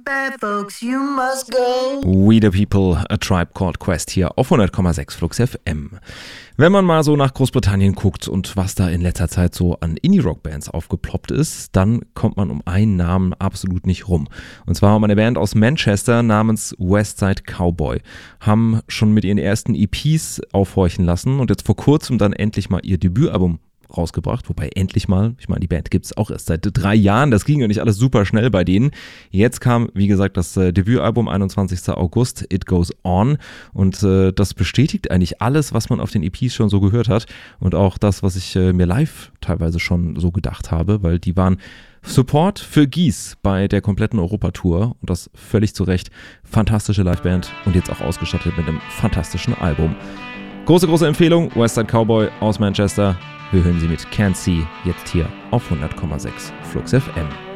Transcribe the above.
bad folks, you must go. We the People, A Tribe Called Quest hier auf 100,6 Flux FM. Wenn man mal so nach Großbritannien guckt und was da in letzter Zeit so an Indie-Rock-Bands aufgeploppt ist, dann kommt man um einen Namen absolut nicht rum. Und zwar um eine Band aus Manchester namens Westside Cowboy. Haben schon mit ihren ersten EPs aufhorchen lassen und jetzt vor kurzem dann endlich mal ihr Debütalbum rausgebracht, wobei endlich mal, ich meine, die Band gibt es auch erst seit 3 Jahren, das ging ja nicht alles super schnell bei denen. Jetzt kam, wie gesagt, das Debütalbum 21. August, It Goes On, und das bestätigt eigentlich alles, was man auf den EPs schon so gehört hat und auch das, was ich mir live teilweise schon so gedacht habe, weil die waren Support für Gies bei der kompletten Europatour und das völlig zu Recht. Fantastische Liveband und jetzt auch ausgestattet mit einem fantastischen Album. Große Empfehlung, Westside Cowboy aus Manchester. Wir hören sie mit Can't See jetzt hier auf 100,6 Flux FM.